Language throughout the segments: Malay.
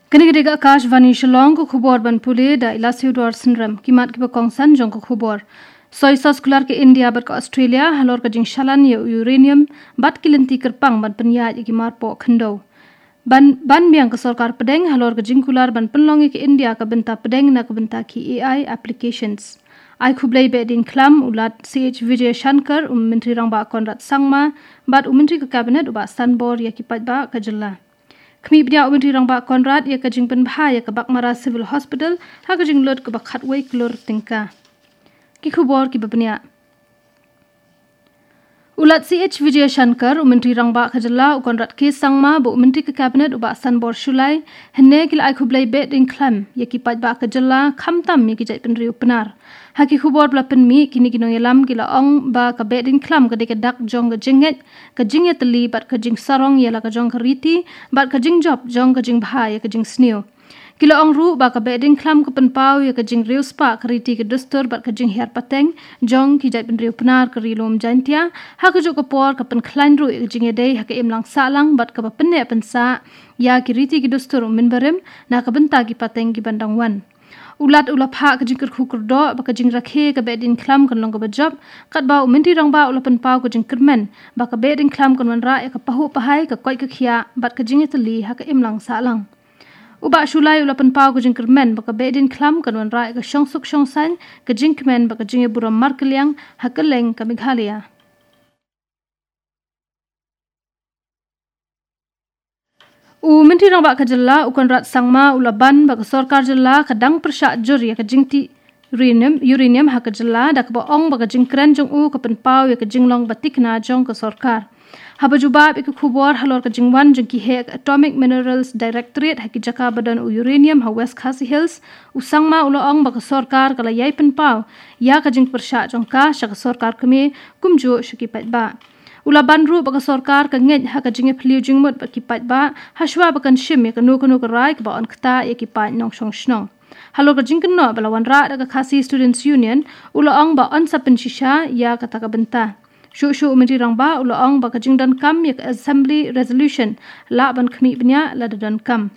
Kini-kini Akashvani Shillong ko khubor ban pule da Ilasiudor syndrome kimat kiba kongsan jong ko khubor. Soy saskular ke India bat ke Australia halor ka jing shalan ye uranium bat kilinti kerpang ban penyat ye kimar po khendo. Ban biang ke sarkar pedeng halor ka jing kular ban penlong ke India ka benta pedeng na ka benta ki AI applications. Ai khublai be din klam ulat CH Vijay Shankar Menteri Rangba Konrad Sangma bat Menteri ke Kabinet uba Sanbor ye kipat ba ka jilla. Kami bia Menteri Rangba Konrad ye ka jing penbha ye ka Bakmara Civil Hospital ha ka jing lot ka bakhatwei klor tingka. Ki khubor ki babnia. Ulat CH Vijay Shankar Menteri Rangba Khajalla Konrad K Sangma bu Menteri ke Kabinet uba Sanbor Shulai henne kil ai khublai be ding klam ye ki pat ba Khajalla khamtam mi ki jai penriu penar. Haki khubor bla pen mi kini kino yelam kila ong ba ka be ding klam ka de dak jong ka jinget teli bat ka jing sarong yela ka jong ka riti bat ka jing job jong ka jing bha ye ka jing sneo. Kila ong ru ba ka be ding klam ka pen pau ye ka jing riu spa ka riti ka dustur bat ka jing her pateng jong ki jai penriu penar ka rilom jantia ha ka jo ka por ka pen klain ru ye ka jing edei ha ka imlang salang bat ka ba penne pen sa ya ki riti ki dustur min barim na ka benta ki pateng ki bandang wan. Ulat ulapha ka jing kerkhuk do ba ka jing rakhe ka bedin klam kan long ka job kat ba Menteri Rangba ulapan pau ka jing kermen ba ka bedin klam kan wan ra ya ka pahu pahai ka koi ka khia bat ka jing etali ha ka imlang salang. Uba shulai ulapan pau ka jing kermen ba ka bedin klam kan wan ra ya ka shongsuk shongsan ka jing kemen ba ka jing buram markeliang ha ka leng ka Meghalaya. Menteri Rangba Khajalla Konrad Sangma ulaban ba ka sarkar jalla kadang persyak jur ya ka jingti uranium ha ka jalla da ka ba ong ba ka jing kran jong ka pen pau ya ka jinglong batikna jong ka sarkar. Haba jubab ik khubor halor ka jingwan jong ki he Atomic Minerals Directorate ha ki jaka badan uranium ha West Khasi Hills usangma ula ong ba ka sarkar kala yai pen pau ya ka jing persyak jong ka sha ka sarkar kami kumjo shiki pat ba. Ula bandru baka sarkar ka ngej ha ka jinge phliu jingmut ba ki pat ba hashwa ba kan shim ya ka nu ka rai ka ba on kta ya ki pat nong shong shnong halo ka jing no bala wan ra da ka Khasi Students Union ula ong ba on sapen shisha ya ka ta ka benta shu Menteri Rangba ula ong ba ka jing dan kam ya ka assembly resolution la ban khmi bnya la dan kam.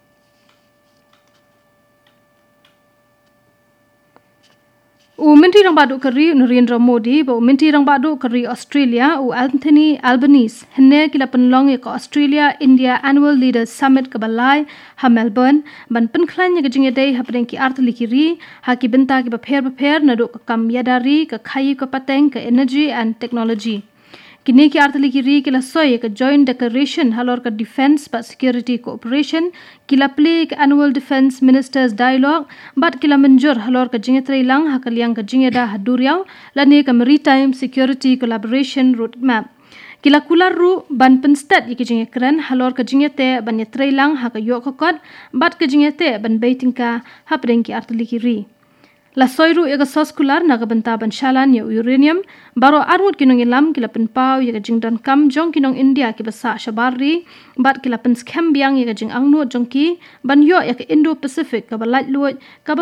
Menteri Rangba duk kari Narendra Modi ba Menteri Rangba duk kari Australia Anthony Albanese henne kila penlong ya ka Australia India Annual Leaders Summit ka balai ha Melbourne ban penklan ya gajing dei ha pedeng ki artli kiri ha ki benta ki ba pher na duk ka kam yadari ka khai ka pateng ka energy and technology. Kini ki artli kiri kila soy ka joint declaration halor ka defense but security cooperation kila play ka annual defense ministers dialogue bat kila menjur halor ka jinge trailang ha kaliang ka jinge da haduriau lani ka maritime security collaboration roadmap kila kular ru ban penstat ki jinge kran halor ka jinge te ban trailang ha ka yok kot bat ka jinge te ban baitingka ha preng ki artli kiri. La soiru ya ka soskular na ka benta ban shalan ya uranium baro armut kinong ilam kila pen pau ya ka jingdan kam jong kinong India ki basa shabari bat kila pen scam biang ya ka jing angnu jong ki ban yo ya ka Indo Pacific ka balat luot ka